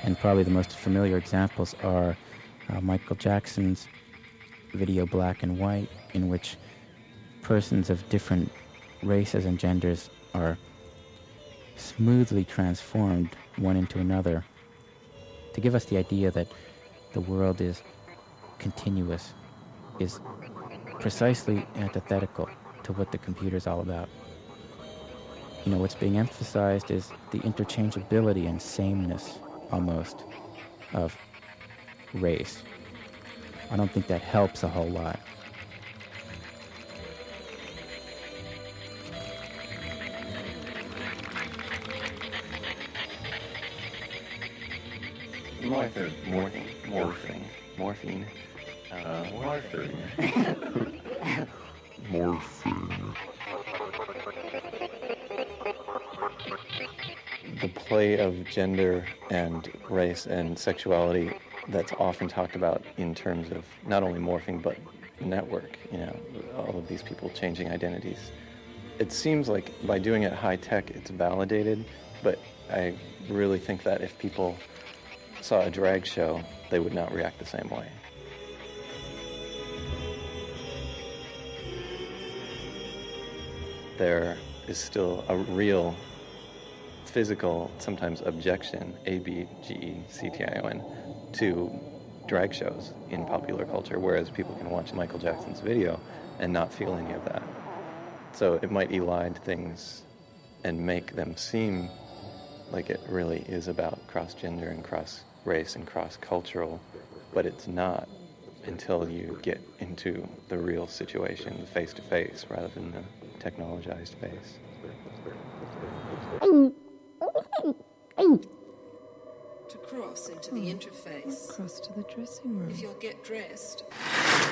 And probably the most familiar examples are Michael Jackson's video Black and White, in which persons of different races and genders are smoothly transformed one into another to give us the idea that the world is continuous, is precisely antithetical to what the computer's all about. You know, what's being emphasized is the interchangeability and sameness, almost, of race. I don't think that helps a whole lot. Morphine. The play of gender and race and sexuality that's often talked about in terms of not only morphing but network, all of these people changing identities. It seems like by doing it high tech it's validated, but I really think that if people saw a drag show, they would not react the same way. There is still a real physical, sometimes objection, ABGECTION, to drag shows in popular culture, whereas people can watch Michael Jackson's video and not feel any of that. So it might elide things and make them seem like it really is about cross-gender and cross-race and cross-cultural, but it's not until you get into the real situation, face-to-face, rather than the technologized face. To cross into the interface. Cross to the dressing room. If you'll get dressed.